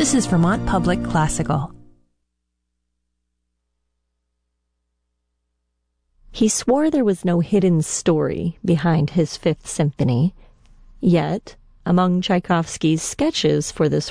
This is Vermont Public Classical. He swore there was no hidden story behind his Fifth Symphony, yet among Tchaikovsky's sketches for this